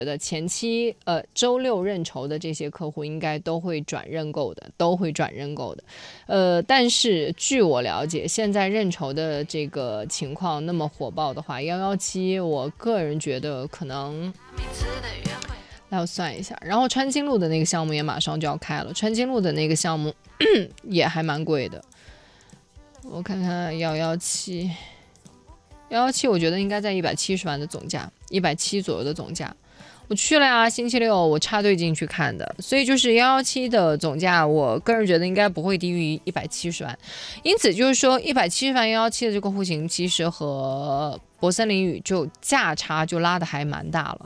得前期周六认筹的这些客户应该都会转认购的，但是据我了解，现在认筹的这个情况那么火爆的话，117我个人觉得可能。来我算一下，然后川金路的那个项目也马上就要开了，川金路的那个项目也还蛮贵的。我看看117，我觉得应该在170万的总价，170左右的总价。我去了呀，星期六我插队进去看的，所以就是117的总价，我个人觉得应该不会低于170万。因此就是说，170万117的这个户型，其实和博森林宇就价差就拉的还蛮大了，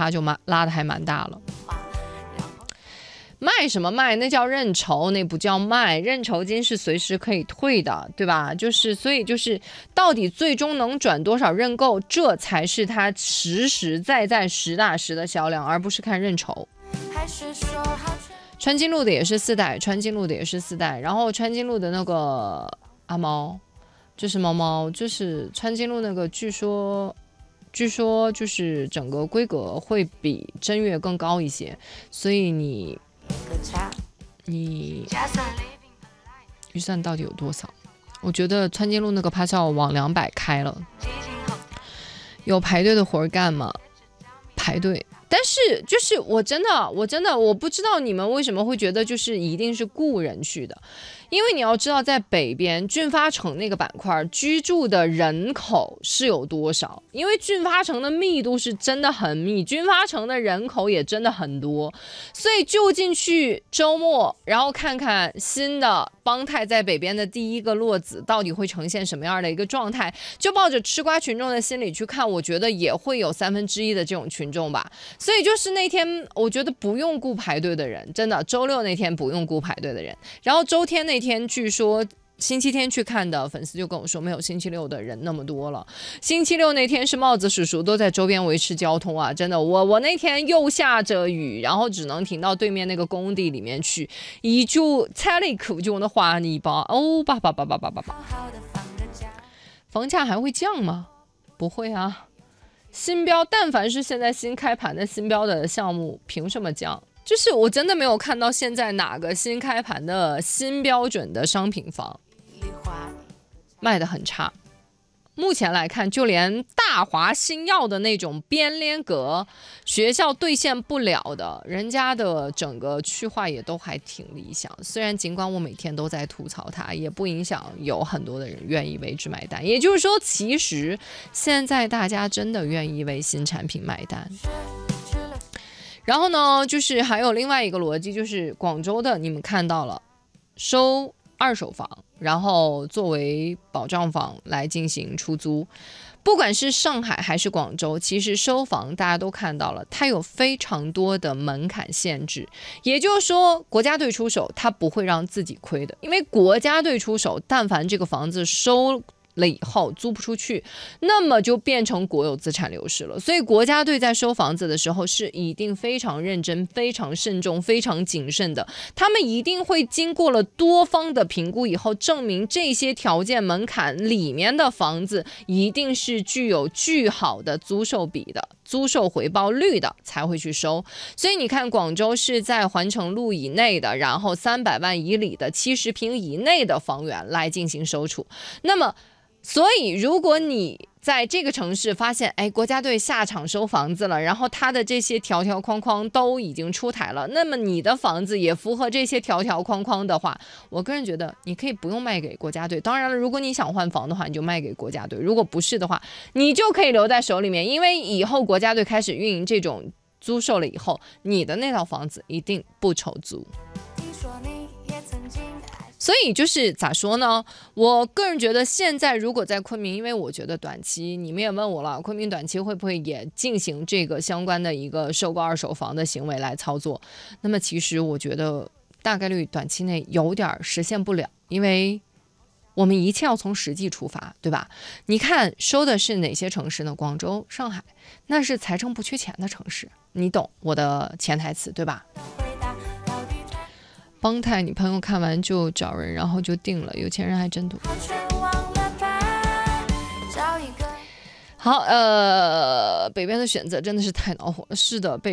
卖什么卖？那叫认筹，那不叫卖。认筹金是随时可以退的，对吧？所以到底最终能转多少认购，这才是它实实在在实打实的销量，而不是看认筹。川金路的也是4代，然后川金路的那个阿猫，就是猫猫，就是川金路那个，据说就是整个规格会比真月更高一些，所以你预算到底有多少？我觉得川金路那个拍照往200开了，有排队的活干吗？排队，但是就是我真的我不知道你们为什么会觉得就是一定是雇人去的，因为你要知道在北边俊发城那个板块居住的人口是有多少，因为俊发城的密度是真的很密，俊发城的人口也真的很多，所以就进去周末然后看看新的邦泰在北边的第一个落子到底会呈现什么样的一个状态，就抱着吃瓜群众的心理去看，我觉得也会有1/3的这种群众吧。所以就是那天我觉得不用顾排队的人，真的周六那天不用顾排队的人，然后周天那天据说星期天去看的粉丝就跟我说没有星期六的人那么多了，星期六那天是帽子叔叔都在周边维持交通啊，真的我那天又下着雨，然后只能停到对面那个工地里面去，一就踩了一口就的花泥巴哦吧，房价还会降吗？不会啊，新标但凡是现在新开盘的新标的项目凭什么降？就是我真的没有看到现在哪个新开盘的新标准的商品房卖得很差。目前来看，就连大华新耀的那种边联阁学校兑现不了的，人家的整个区划也都还挺理想。虽然尽管我每天都在吐槽它，也不影响有很多的人愿意为之买单。也就是说，其实现在大家真的愿意为新产品买单。然后呢，就是还有另外一个逻辑，就是广州的你们看到了收二手房，然后作为保障房来进行出租。不管是上海还是广州，其实收房大家都看到了，它有非常多的门槛限制。也就是说，国家队出手，它不会让自己亏的，因为国家队出手，但凡这个房子收了以后租不出去，那么就变成国有资产流失了。所以国家队在收房子的时候是一定非常认真、非常慎重、非常谨慎的，他们一定会经过了多方的评估以后，证明这些条件门槛里面的房子一定是具有巨好的租售比的、租售回报率的，才会去收。所以你看，广州是在环城路以内的，然后300万以里的70平以内的房源来进行收储。那么所以如果你在这个城市发现，国家队下场收房子了，然后它的这些条条框框都已经出台了，那么你的房子也符合这些条条框框的话，我个人觉得你可以不用卖给国家队。当然了，如果你想换房的话，你就卖给国家队；如果不是的话，你就可以留在手里面，因为以后国家队开始运营这种租售了以后，你的那套房子一定不愁租。所以就是咋说呢，我个人觉得现在如果在昆明，因为我觉得短期你们也问我了，昆明短期会不会也进行这个相关的一个收购二手房的行为来操作，那么其实我觉得大概率短期内有点实现不了，因为我们一切要从实际出发，对吧？你看收的是哪些城市呢？广州、上海，那是财政不缺钱的城市，你懂我的潜台词，对吧？邦泰，你朋友看完就找人，然后就定了，有钱人还真多。 好，北边的选择真的是太恼火了。是的，北